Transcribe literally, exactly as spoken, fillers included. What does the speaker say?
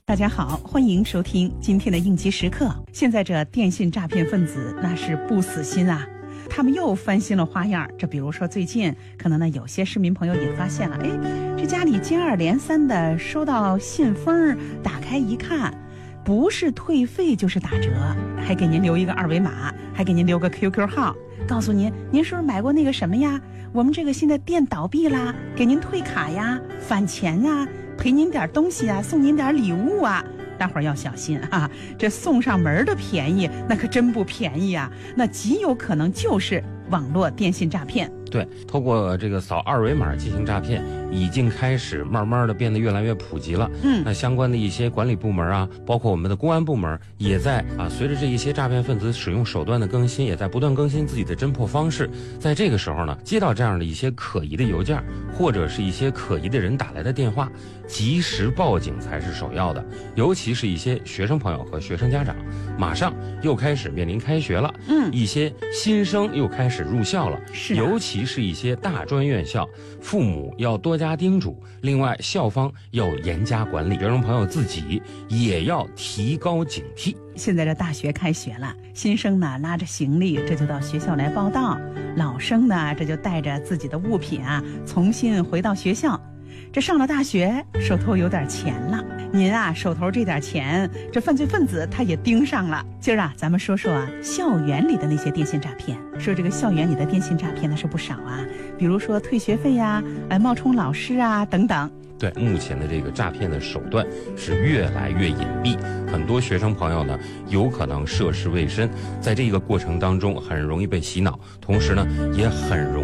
大家好，欢迎收听今天的应急时刻。现在这电信诈骗分子那是不死心啊，他们又翻新了花样。这比如说最近可能呢有些市民朋友也发现了，哎，这家里接二连三的收到信封，打开一看，不是退费就是打折，还给您留一个二维码，还给您留个 Q Q 号，告诉您您是不是买过那个什么呀，我们这个现在店倒闭啦，给您退卡呀，返钱啊，赔您点东西啊，送您点礼物啊。大伙儿要小心啊，这送上门的便宜那可真不便宜啊，那极有可能就是网络电信诈骗。 对，透过这个扫二维码进行诈骗，已经开始慢慢的变得越来越普及了。嗯，那相关的一些管理部门啊，包括我们的公安部门，也在啊，随着这一些诈骗分子使用手段的更新，也在不断更新自己的侦破方式。在这个时候呢，接到这样的一些可疑的邮件，或者是一些可疑的人打来的电话，及时报警才是首要的。尤其是一些学生朋友和学生家长，马上又开始面临开学了，嗯，一些新生又开始入校了， 是、啊， 尤其是一些大专院校，父母要多加叮嘱，另外校方要严加管理，学生朋友自己也要提高警惕。 现在这大学开学了，新生呢拉着行李这就到学校来报到，老生呢这就带着自己的物品啊重新回到学校。这上了大学，手头有点钱了，您啊手头这点钱，这犯罪分子他也盯上了。今儿啊咱们说说啊校园里的那些电信诈骗。说这个校园里的电信诈骗那是不少啊，比如说退学费呀、呃冒充老师啊等等。 对，目前的这个诈骗的手段是越来越隐蔽，很多学生朋友呢有可能涉世未深，在这个过程当中很容易被洗脑，同时呢也很容易